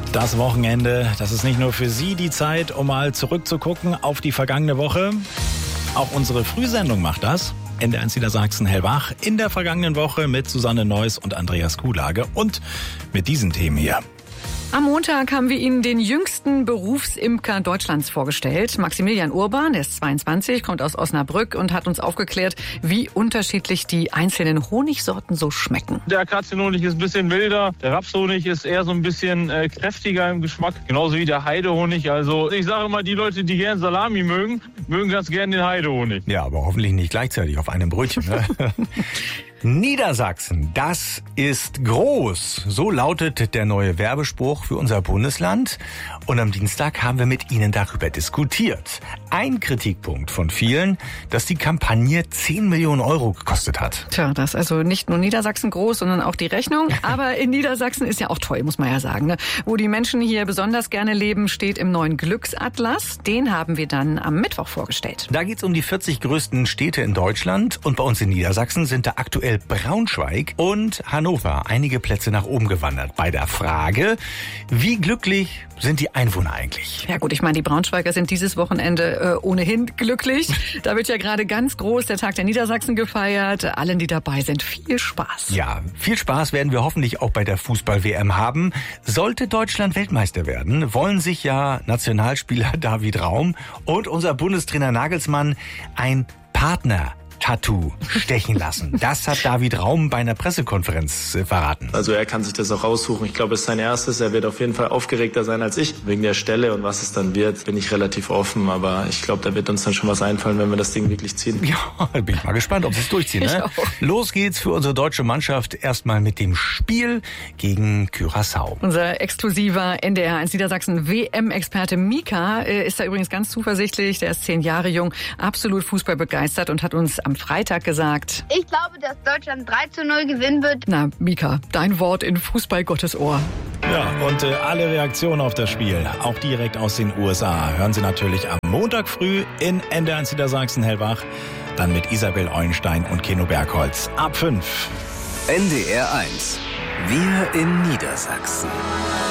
Das Wochenende, das ist nicht nur für Sie die Zeit, um mal zurückzugucken auf die vergangene Woche. Auch unsere Frühsendung macht das. NDR1 Niedersachsen hellwach in der vergangenen Woche mit Susanne Neuss und Andreas Kuhlage und mit diesen Themen hier. Am Montag haben wir Ihnen den jüngsten Berufsimker Deutschlands vorgestellt. Maximilian Urban, der ist 22, kommt aus Osnabrück und hat uns aufgeklärt, wie unterschiedlich die einzelnen Honigsorten so schmecken. Der Akazienhonig ist ein bisschen wilder, der Rapshonig ist eher so ein bisschen kräftiger im Geschmack, genauso wie der Heidehonig. Also ich sage mal, die Leute, die gern Salami mögen, mögen ganz gern den Heidehonig. Ja, aber hoffentlich nicht gleichzeitig auf einem Brötchen, ne? Niedersachsen, das ist groß. So lautet der neue Werbespruch für unser Bundesland. Und am Dienstag haben wir mit Ihnen darüber diskutiert. Ein Kritikpunkt von vielen, dass die Kampagne 10 Millionen Euro gekostet hat. Tja, das ist also nicht nur Niedersachsen groß, sondern auch die Rechnung. Aber in Niedersachsen ist ja auch toll, muss man ja sagen, ne? Wo die Menschen hier besonders gerne leben, steht im neuen Glücksatlas. Den haben wir dann am Mittwoch vorgestellt. Da geht's um die 40 größten Städte in Deutschland. Und bei uns in Niedersachsen sind da aktuell Braunschweig und Hannover einige Plätze nach oben gewandert. Bei der Frage, wie glücklich sind die Einwohner eigentlich? Ja gut, ich meine, die Braunschweiger sind dieses Wochenende ohnehin glücklich. Da wird ja gerade ganz groß der Tag der Niedersachsen gefeiert. Allen, die dabei sind, viel Spaß. Ja, viel Spaß werden wir hoffentlich auch bei der Fußball-WM haben. Sollte Deutschland Weltmeister werden, wollen sich ja Nationalspieler David Raum und unser Bundestrainer Nagelsmann ein Partner-Tattoo stechen lassen. Das hat David Raum bei einer Pressekonferenz verraten. Also er kann sich das auch aussuchen. Ich glaube, es ist sein erstes. Er wird auf jeden Fall aufgeregter sein als ich. Wegen der Stelle und was es dann wird, bin ich relativ offen. Aber ich glaube, da wird uns dann schon was einfallen, wenn wir das Ding wirklich ziehen. Ja, bin ich mal gespannt, ob sie es durchziehen. Ne? Los geht's für unsere deutsche Mannschaft erstmal mit dem Spiel gegen Curaçao. Unser exklusiver NDR1 Niedersachsen WM-Experte Mika ist da übrigens ganz zuversichtlich. Der ist 10 Jahre jung, absolut fußballbegeistert und hat uns am Freitag gesagt: Ich glaube, dass Deutschland 3:0 gewinnen wird. Na, Mika, dein Wort in Fußball Gottes Ohr. Ja, und alle Reaktionen auf das Spiel, auch direkt aus den USA, hören Sie natürlich am Montag früh in NDR1 Niedersachsen hellwach, dann mit Isabel Eulenstein und Keno Bergholz ab 5. NDR1, wir in Niedersachsen.